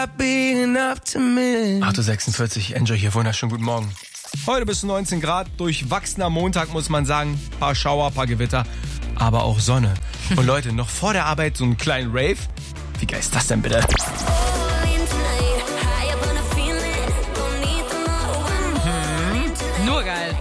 8:46 Uhr, Enjoy hier, wunderschönen guten Morgen. Heute bis zu 19 Grad, durchwachsener Montag muss man sagen, paar Schauer, paar Gewitter, aber auch Sonne. Und Leute, noch vor der Arbeit so einen kleinen Rave, wie geil ist das denn bitte? Nur geil.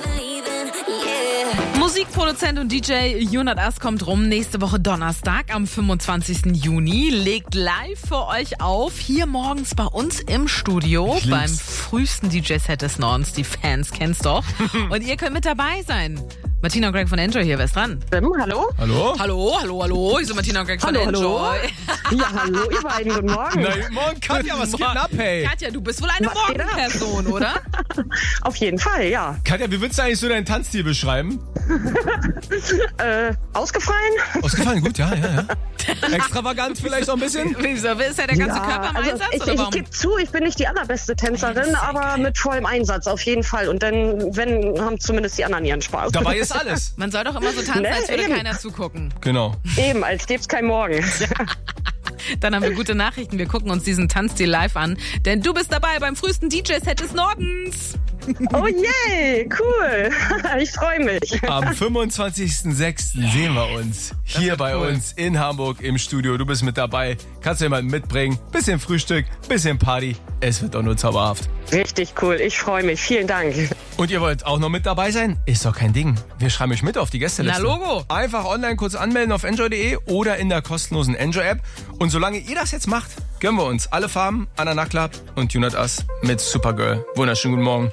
Musikproduzent und DJ Junat As kommt rum nächste Woche Donnerstag am 25. Juni. Legt live für euch auf, hier morgens bei uns im Studio, beim frühesten DJ-Set des Nordens. Die Fans kennen's doch. Und ihr könnt mit dabei sein. Martina und Greg von Enjoy hier, wer ist dran? Hallo? Hallo? Hallo. Hier sind Martina und Greg von Enjoy. Hallo. Ja, hallo, ihr beiden, guten Morgen. Na, guten Morgen, Katja, was geht denn ab, hey? Katja, du bist wohl eine Morgenperson, oder? Auf jeden Fall, ja. Katja, wie würdest du eigentlich so deinen Tanzstil beschreiben? Ausgefallen? Ausgefallen, gut, ja. Extravagant vielleicht auch ein bisschen? Wieso? Ist ja der ganze Körper im Einsatz? Ich oder warum? gebe zu, ich bin nicht die allerbeste Tänzerin, aber mit vollem Einsatz auf jeden Fall. Und dann, wenn, haben zumindest die anderen ihren Spaß. Dabei ist alles. Man soll doch immer so tanzen, Ne, als würde eben. keiner zugucken. Genau. Eben, als gäbe es kein Morgen. Dann haben wir gute Nachrichten. Wir gucken uns diesen Tanzstil live an. Denn du bist dabei beim frühesten DJ-Set des Nordens. Oh yay, cool. Ich freue mich. Am 25.06. sehen wir uns hier bei uns in Hamburg im Studio. Du bist mit dabei, kannst du jemanden mitbringen. Bisschen Frühstück, bisschen Party. Es wird doch nur zauberhaft. Richtig cool, ich freue mich. Vielen Dank. Und ihr wollt auch noch mit dabei sein? Ist doch kein Ding. Wir schreiben euch mit auf die Gästeliste. Na, Logo. Einfach online kurz anmelden auf enjoy.de oder in der kostenlosen Enjoy-App. Und solange ihr das jetzt macht, gönnen wir uns alle Farben, Anna Nackler und Junat As mit Supergirl. Wunderschönen guten Morgen.